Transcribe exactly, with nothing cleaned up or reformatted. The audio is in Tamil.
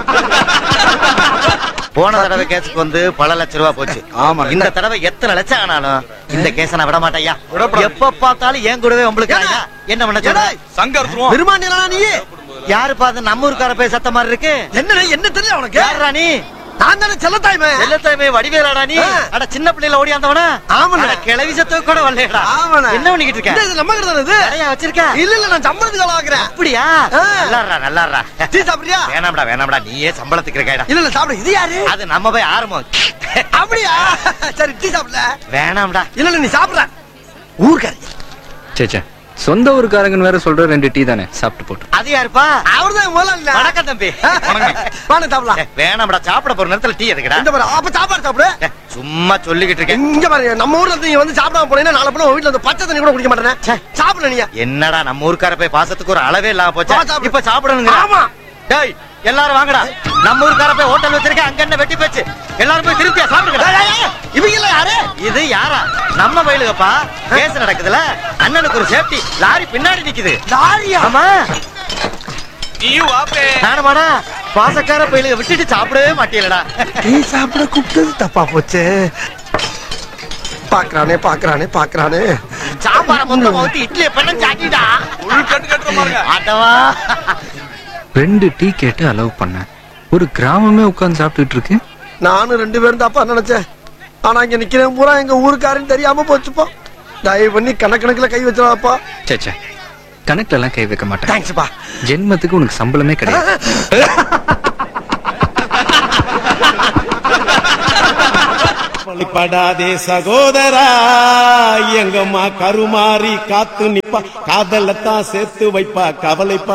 போன தடவை கேஸுக்கு வந்து பல லட்சம் ரூபாய் போச்சு. ஆமா, இந்த தடவை எத்தனை லட்சம் ஆனாலும் இந்த கேஸ நான் விட மாட்டேயா. எப்ப பார்த்தாலும் ஏன் கூடவே உங்களுக்கு என்ன பண்ண சொல்ற? சங்கர்த்துவோம் பெருமாண்டியா நீ யாரு பாத்து நம்ம ஊருக்கார போய் சத்த மாதிரி இருக்கு. என்ன என்ன தெரியல உனக்கு? யாரா நீ? நான் தானே செல்லத்தாய்மே. செல்லத்தாய்மே வடிவேலாடா நீ? அட சின்ன பிள்ளைல ஓடியாந்தவனா? ஆமாண்ணே. கிளவி சத்துக்கு கூட வரலடா. ஆமாண்ணே. என்ன பண்ணிக்கிட்டு இருக்க? இது நம்ம கிட்ட இது. நிறைய வச்சிருக்க? இல்ல இல்ல நான் சம்பளத்துக்கு ஆளாக்குறேன். அப்படியா? நல்லாறா நல்லாறா. டீ சாப்பிடுறியா? வேணாம்டா வேணாம்டா, நீயே சம்பளத்துக்கு இருக்கடா. இல்ல இல்ல சாப்பிடு. இது யாரு? அது நம்ம போய் ஆரம்பம். அப்படியா? சரி டீ சாப்பிடல. வேணாம்டா. இல்ல இல்ல நீ சாப்பிடுற. ஊர்க்காரி. சேச்சே சொந்த ஊருக்காரங்கன்னு வேற சொல்ற, ரெண்டு டீ தானே சாப்பிட்டு போட்டு. அது யாருப்பா? அவர்தான் முதல்ல. வணக்கம் தம்பி. வாங்க சாப்பிடலாம். வேணாம்டா, சாப்பிட போற நேரத்துல டீ எதுக்குடா? இந்த பாரு அப்ப சாப்பாடு சாப்பிடு. சும்மா சொல்லிக்கிட்டு இருக்கேன். இங்க பாருங்க, நம்ம ஊர்ல நீங்க வந்து சாப்பிடாம போனீங்கன்னா நாளை போல வீட்டுல வந்து பச்சை தண்ணி கூட குடிக்க மாட்டேனே. சாப்பிடல நீங்க. என்னடா நம்ம ஊருக்கார போய் பாசத்துக்கு ஒரு அளவே இல்லாம போச்சு. இப்ப சாப்பிடணுங்க. ஆமா. டேய் எல்லாரும் வாங்கடா, நம்ம ஊருக்கார போய் ஹோட்டல் வச்சிருக்க, அங்க என்ன வெட்டி போச்சு. எல்லாரும் போய் திருப்தியா சாப்பிடுங்க. இவங்க எல்லாம் யாரு? இது யாரா? நம்ம வயலுகப்பா. கேஸ் நடக்குதுல, அண்ணனுக்கு ஒரு சேஃப்டி. லாரி பின்னாடி நிக்குது. லாரியா? ஆமா. நீயும் வாப்பே. நானுமாடா? பாசக்கார பயிலுக விட்டுட்டு சாப்பிடவே மாட்டீங்களா? டீ சாப்பிட கூப்பிட்டது தப்பா போச்சு. பாக்குறானே பாக்குறானே பாக்குறானே. சாப்பாட மொத்தமா ஊத்தி இட்லிய பண்ண சாட்டிடா. உள் கட்டு கட்டுற பாருங்க. ஆட்டவா. ரெண்டு டீ கேட்டு அலோவ் பண்ண, ஒரு கிராமமே உட்கார்ந்து சாப்பிட்டுட்டு இருக்கு. நானும் ரெண்டு பேரும் தாப்பா நினைச்சேன். ஆனா இங்க நிக்கிறேன் பூரா எங்க ஊருக்காரன்னு தெரியாம போச்சுப்பா. தயவு பண்ணி கணக்கணக்குல கை வச்சிடாப்பா. சேச்சே கணக்குல எல்லாம் கை வைக்க மாட்டேன். தேங்க்ஸ்ப்பா. ஜென்மத்துக்கு உனக்கு சம்பளமே கிடையாது. படாதே சகோதரா, எங்கம்மா கருமாறி காத்து நிப்பா, காதலத்தான் சேர்த்து வைப்பா, கவலைப்பா.